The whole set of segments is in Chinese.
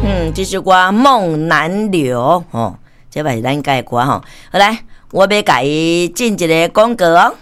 这首歌梦难留哦，这嘛是咱家的歌吼。好来，我要甲伊进一个广告哦。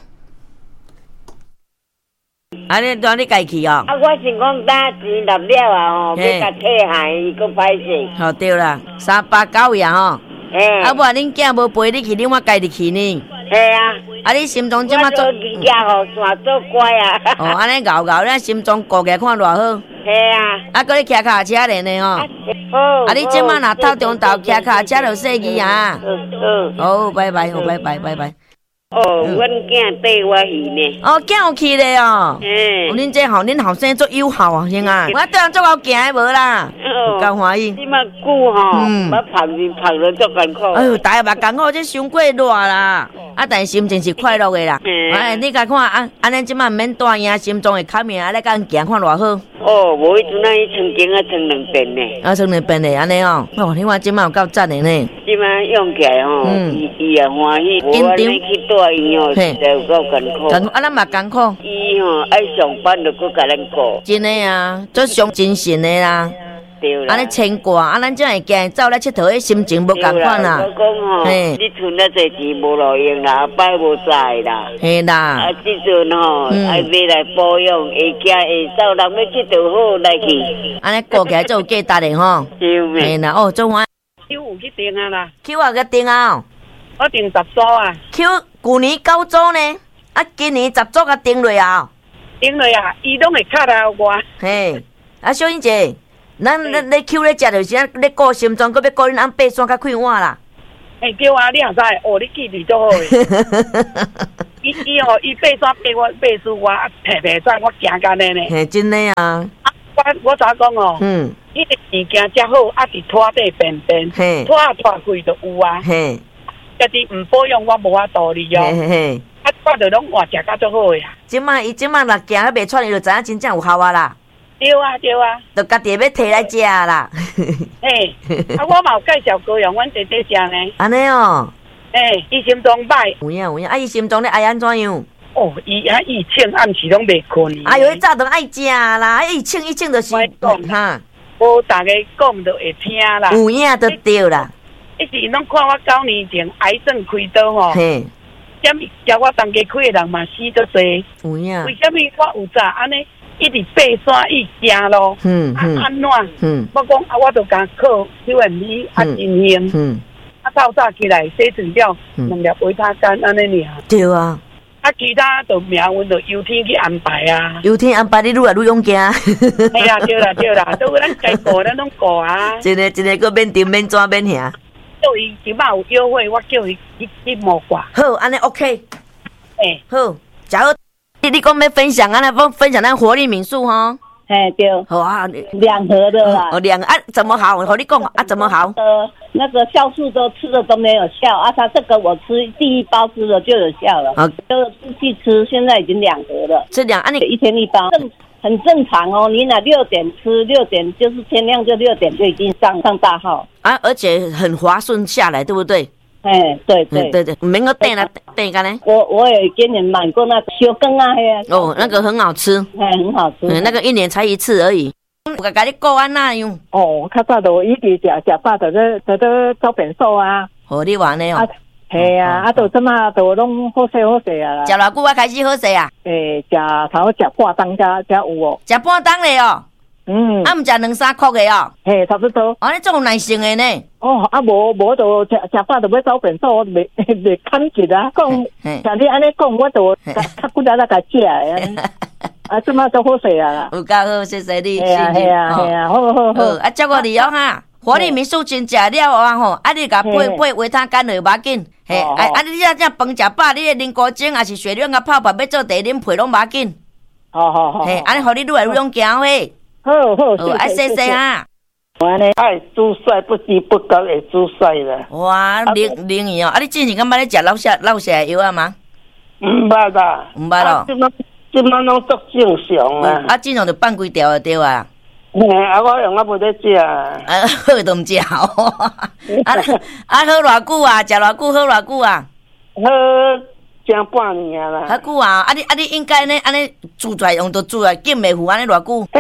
你家去哦。 我是讲打钱纳了啊吼，要甲退下伊佫歹势。 好对啦，389呀吼。啊，无恁囝无陪你去，恁我家己去呢。 系啊。 你心中即马做家伙算做乖啊。 哦，安尼咬咬，咱心中顾起来看偌好。 系啊。 搁咧骑脚车咧呢吼。 好。 你即马若透中昼骑脚车就细机啊。好，拜拜，好，拜拜，拜拜。 阮囝缀我去呢。 囝有去咧哦。恁这吼，恁后生足友好啊，兄啊。我对人足够行的无啦。够欢喜。 即马久吼，我晒面晒了足艰苦。 哎呦，大家嘛艰苦，这伤过热啦。但心情是快乐的啦。你甲看安尼即马免大影，心中会较明，安尼甲人行看偌好。 无迄阵伊曾经穿2遍呢。 穿2遍的安尼哦。你看即马有够赞的呢。 即马用起来吼，伊也欢喜。我安尼去带伊吼，实在有够艰苦。 咱嘛艰苦。 伊吼爱上班就佫甲咱顾。 真的啊，做上精神的啦。安尼牵挂，咱才会惊走来佚佗，心情无共款啦。 我讲吼，你存了侪钱无路用啦，摆无在啦。 嘿啦。 即阵吼，爱买来保养，会惊会走，人要佚佗好来去。 安尼顾起来做有价值的吼。 对嘿啦，做我。 Q 有去订啊啦。 Q 也去订啊。 我订10组啊。 Q 去年9组呢，今年10组甲订落啊。 订落啊，伊拢会卡来我。 嘿，小英姐。咱咧 Q 咧食就是咧顾心脏，搁要顾恁翁爬山较快活啦。 对啊，你也知，你记忆足好诶。伊爬山爬我爬输我，爬山我行干呢。 嘿，真的啊。 我咋讲哦？伊个物件遮好，伫拖底便便，拖开就有啊。嘿，家己唔保养，我无法度哩哦。嘿，我就拢活食甲足好诶啊。 即摆伊若行啊袂喘，伊就知影真正有效啊啦。 对啊， 就家己要摕来食啦。 嘿，我嘛有介绍高阳，阮弟弟食呢。 安尼哦。 伊心脏歹。 有影，伊心脏咧爱安怎样？ 伊请暗时拢袂困。 哎呦，伊早都爱食啦，伊请就是哈。大家讲就会听啦。 有影就对啦。 一时拢看我9年前癌症开刀吼。嘿。什么叫我当家开的人嘛死得多。 有影。 为什么我有早安尼？一直爬山，伊行咯，安怎？我讲我就甲靠QMB真兴，透早起来洗床了，2粒维他干安尼尔。 对啊。 其他就命运就由天去安排啊。 由天安排，你愈来愈勇敢。 系啊，对啦，都咱该顾咱拢顾啊。 真个个免丢免抓免吓。 叫伊即摆有优惠，我叫伊去摸挂。 好，安尼 OK。好，食好。你讲要分享分享咱活力民宿吼？ 对。 好啊 ，2盒的啦。 2个怎么好？我和你讲怎么好？ 那个酵素都吃的都没有效啊，它这个我吃第一包吃了就有效了。就继续吃，现在已经2盒了。 吃2，你 1天1包，很正常哦。你若6点吃，6点就是天亮就6点就已经上大号啊，而且很滑顺下来，对不对？ 对， 唔免个等干呢。 我也给你买过那个烧羹啊， 那个很好吃， 很好吃。 那个1年才1次而已。我甲你顾安那样？ 较早就一直食饱就走便所啊。 你话呢？ 系啊，就即马就拢好势啊。 食偌久啊？开始好势啊？ 差不多食半当才有哦。 食半当嘞哦。唔食2-3块的哦。 嘿，差不多。 你这有耐性的呢。 无就食饱就要走便所，袂砍一啊。像你安尼讲，我就较骨力甲食的。即马都好势啊。 有够好，谢谢你。 系啊， 好。照顾你哈。活力民宿真食了啊吼，你甲配维他干就无要紧。嘿，你这饭食饱，你的啉高精还是血量啊泡泡要做茶啉配拢无要紧。 好。 嘿，安尼互你愈来愈勇敢嘿。 好， 谢谢哈。 我安尼爱煮菜，不知不觉会煮菜啦。 哇，灵验哦！你之前敢捌咧食老蛇药啊吗？ 唔捌啦， 唔捌咯。 即摆拢足正常啊。 正常就放几条就对啊。 我用袂得食。 好都唔食好。好偌久啊？食偌久？好偌久啊？ 好，正半年啦。 好久啊！你应该呢？安尼煮出来用到煮来紧袂糊安尼偌久？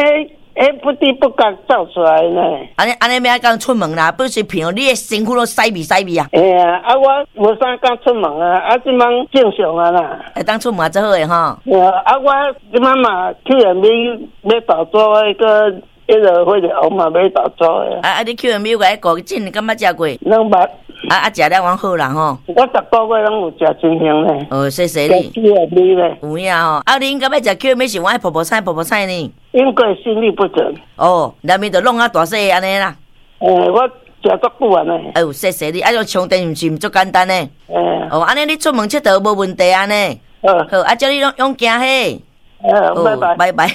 不得不敢走出来呢。 安尼要讲出门啦，不是平你的身躯都塞味啊。 我无啥敢出门啊，即摆正常啊啦。 会当出门最好诶吼。 我即摆嘛去人要投资迄个或者我嘛要投资诶。 你去人有个国进，你敢捌食过 ？200。 食了往好啦吼。 我10个月拢有食真香咧。 谢谢你。 去人咧。 有影吼。你应该要食去人是我爱婆菜呢。 因为心律不整。 内面就弄啊大细安尼啦。 我食足久安尼。 谢谢你，用充电是毋足简单呢。安尼你出门佚佗无问题安尼。好，叫你勇行嘿。 拜拜。 拜拜。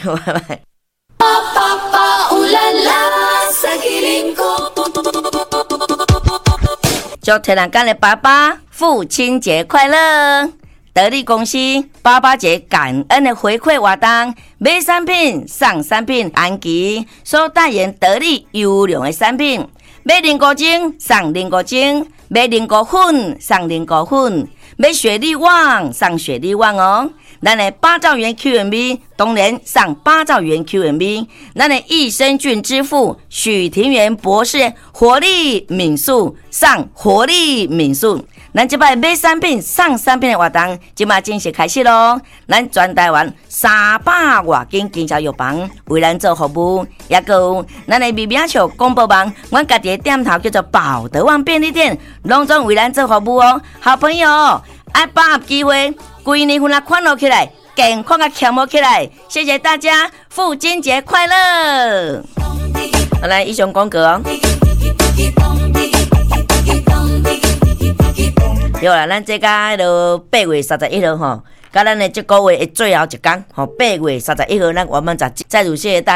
祝天然干的爸爸父亲节快乐！得力公司爸爸节感恩的回馈活动，买产品送产品，安琪所代言得力优良的产品，买菱角精送菱角精，买菱角粉送菱角粉，买雪莉网送雪莉网哦。咱的8兆元 QMB 当然上8兆元 QMB， 咱的益生菌之父许庭元博士活力敏素上活力敏素，咱这摆买产品送产品的活动即马正式开始咯。咱全台湾300多间经销药房为咱做服务，也有咱的微名笑广播网，阮家己的店头叫做保德旺便利店，拢总为咱做服务哦。好朋友爱把握机会，规年份啊快乐起来，健康啊强活起来。谢谢大家，父亲节快乐！好，来以上广告哦。对啦，咱这个就8月31号吼，甲咱的这个月的最后一天吼，8月31号，咱我们再如谢谢大家。